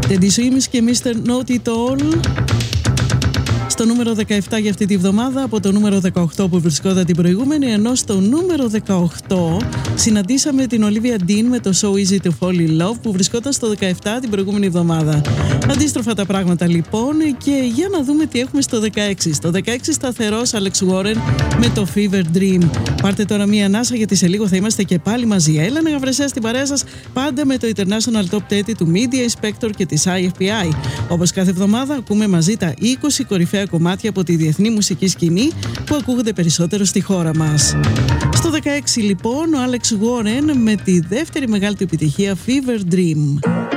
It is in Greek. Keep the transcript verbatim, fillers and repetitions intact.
Teddy Swims και μίστερ Not It All στο νούμερο δεκαεπτά για αυτή τη βδομάδα, από το νούμερο δεκαοκτώ που βρισκόταν την προηγούμενη, ενώ στο νούμερο δεκαοκτώ συναντήσαμε την Olivia Dean με το So Easy to Fall in Love που βρισκόταν στο δεκαεπτά την προηγούμενη εβδομάδα. Αντίστροφα τα πράγματα λοιπόν, και για να δούμε τι έχουμε στο δεκαέξι. Στο δεκαέξι σταθερός Alex Warren με το Fever Dream. Πάρτε τώρα μία ανάσα, γιατί σε λίγο θα είμαστε και πάλι μαζί. Έλενα Γαβρεσέα στην παρέα σας, πάντα με το International Top τριάντα του Media Inspector και της άι εφ πι άι. Όπως κάθε εβδομάδα ακούμε μαζί τα είκοσι κορυφαία κομμάτια από τη διεθνή μουσική σκηνή που ακούγονται περισσότερο στη χώρα μας. Στο δεκαέξι λοιπόν ο Alex Warren με τη δεύτερη μεγάλη του επιτυχία Fever Dream.